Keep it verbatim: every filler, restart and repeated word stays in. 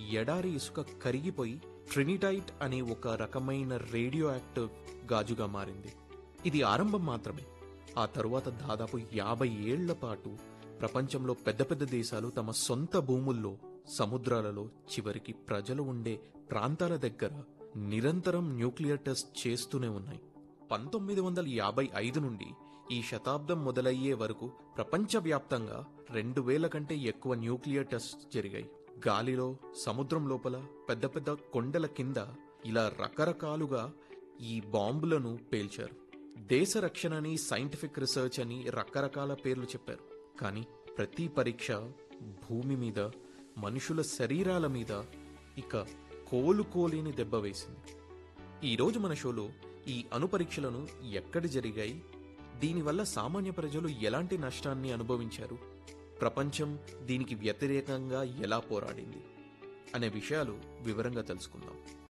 ఎడారి ఇసుక కరిగిపోయి ట్రినిటైట్ అనే ఒక రకమైన రేడియో యాక్టివ్ గాజుగా మారింది. ఇది ఆరంభం మాత్రమే. ఆ తరువాత దాదాపు యాభై ఏళ్ల పాటు ప్రపంచంలో పెద్ద పెద్ద దేశాలు తమ సొంత భూముల్లో, సముద్రాలలో, చివరికి ప్రజలు ఉండే ప్రాంతాల దగ్గర నిరంతరం న్యూక్లియర్ టెస్ట్ చేస్తూనే ఉన్నాయి. పంతొమ్మిది వందల యాభై ఐదు నుండి ఈ శతాబ్దం మొదలయ్యే వరకు ప్రపంచవ్యాప్తంగా రెండు వేల కంటే ఎక్కువ న్యూక్లియర్ టెస్ట్ జరిగాయి. గాలిలో, సముద్రం లోపల, పెద్ద పెద్ద కొండల కింద ఇలా రకరకాలుగా ఈ బాంబులను పేల్చారు. దేశ రక్షణ అని, సైంటిఫిక్ రీసెర్చ్ అని రకరకాల పేర్లు చెప్పారు. కానీ ప్రతి పరీక్ష భూమి మీద, మనుషుల శరీరాల మీద ఇక కోలుకోలేని దెబ్బ వేసింది. ఈరోజు మన షోలో ఈ అణుపరీక్షలను ఎక్కడ జరిగాయి, దీనివల్ల సామాన్య ప్రజలు ఎలాంటి నష్టాన్ని అనుభవించారు, ప్రపంచం దీనికి వ్యతిరేకంగా ఎలా పోరాడింది అనే విషయాలు వివరంగా తెలుసుకుందాం.